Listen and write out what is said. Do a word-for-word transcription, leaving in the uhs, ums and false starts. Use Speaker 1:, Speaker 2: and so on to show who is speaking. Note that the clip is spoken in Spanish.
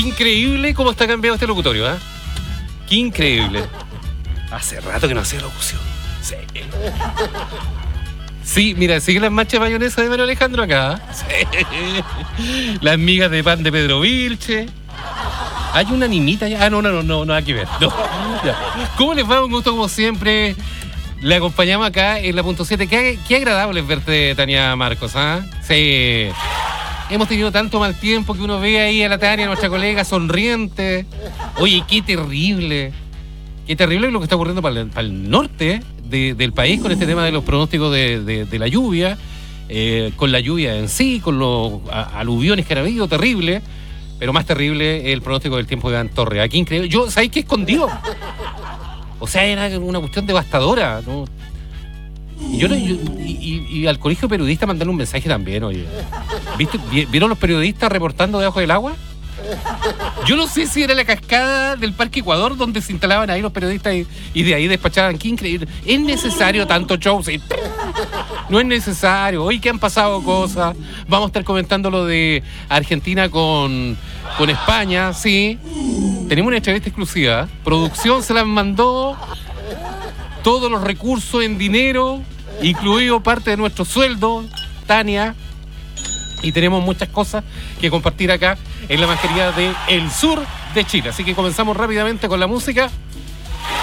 Speaker 1: increíble cómo está cambiado este locutorio, ¿eh? Qué increíble. Hace rato que no hacía locución. Sí. Sí, mira, sigue las manchas de mayonesa de Mario Alejandro acá. Sí. Las migas de pan de Pedro Vilche. Hay una niñita ya. Ah, no, no, no, no, nada que ver. No. ¿Cómo les va? Un gusto como siempre. Le acompañamos acá en la punto siete. Qué, qué agradable es verte, Tania Marcos, ¿ah? ¿eh? Sí. Hemos tenido tanto mal tiempo que uno ve ahí a la Tania, nuestra colega, sonriente. Oye, qué terrible. Qué terrible lo que está ocurriendo para el, para el norte de, del país con este tema de los pronósticos de, de, de la lluvia, eh, con la lluvia en sí, con los a, aluviones que han habido, terrible. Pero más terrible el pronóstico del tiempo de Iván Torres. Aquí increíble. Yo, ¿sabéis qué escondió? O sea, era una cuestión devastadora, ¿no? Y, yo, yo, y, y, y al colegio periodista mandarle un mensaje también, oye. ¿Viste? ¿Vieron los periodistas reportando debajo del agua? Yo no sé si era la cascada del Parque Ecuador donde se instalaban ahí los periodistas y, y de ahí despachaban. Qué increíble. ¿Es necesario tanto show? Sí. No es necesario. Hoy que han pasado cosas. Vamos a estar comentando lo de Argentina con, con España, sí. Tenemos una entrevista exclusiva. Producción se las mandó. Todos los recursos en dinero, incluido parte de nuestro sueldo, Tania. Y tenemos muchas cosas que compartir acá en la mascarilla de El Sur de Chile. Así que comenzamos rápidamente con la música